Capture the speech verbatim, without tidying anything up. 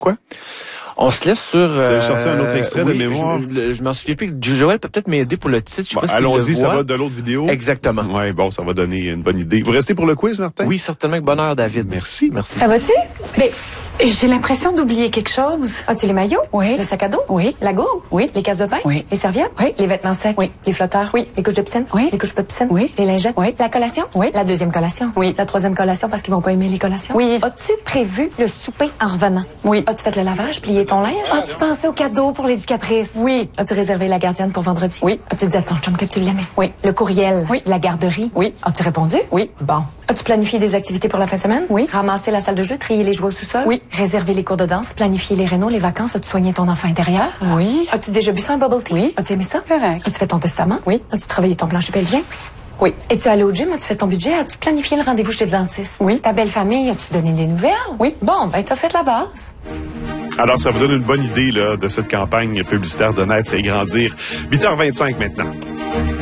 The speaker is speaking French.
Quoi? On se laisse sur... Vous avez sorti un autre extrait oui, de mémoire? Je, je, je m'en souviens plus. Joël peut peut-être m'aider pour le titre. Je sais Bon, pas allons-y, si ça va de l'autre vidéo? Exactement. Oui, bon, ça va donner une bonne idée. Vous restez pour le quiz, Martin? Oui, certainement. Avec bonheur, David. Merci. Merci. Ça va-tu? Mais j'ai l'impression d'oublier quelque chose. As-tu les maillots? Oui. Le sac à dos? Oui. La gourde? Oui. Les cases de pain? Oui. Les serviettes? Oui. Les vêtements secs? Oui. Les flotteurs? Oui. Les couches de piscine? Oui. Les couches pas de piscine? Oui. Les lingettes? Oui. La collation? Oui. La deuxième collation? Oui. La troisième collation parce qu'ils vont pas aimer les collations? Oui. As-tu prévu le souper en revenant? Oui. As-tu fait le lavage, plié ton linge? As-tu pensé au cadeau pour l'éducatrice? Oui. As-tu réservé la gardienne pour vendredi? Oui. As-tu dit à ton chum que tu l'aimais? Oui. Le courriel? Oui. La garderie? Oui. As-tu répondu? Oui. Bon. As-tu planifié des activités pour la fin de semaine? Oui. Ramasser la salle de jeu, trier les jouets au sous-sol? Oui. Réserver les cours de danse, planifier les rénaux, les vacances? As-tu soigné ton enfant intérieur? Oui. As-tu déjà bu ça, un bubble tea? Oui. As-tu aimé ça? Correct. As-tu fait ton testament? Oui. As-tu travaillé ton plancher pelvien? Oui. Es-tu allé au gym? As-tu fait ton budget? As-tu planifié le rendez-vous chez le dentiste? Oui. Ta belle famille, as-tu donné des nouvelles? Oui. Bon, ben, t'as fait la base. Alors, ça vous donne une bonne idée là, de cette campagne publicitaire de Naître et Grandir. huit heures vingt-cinq maintenant.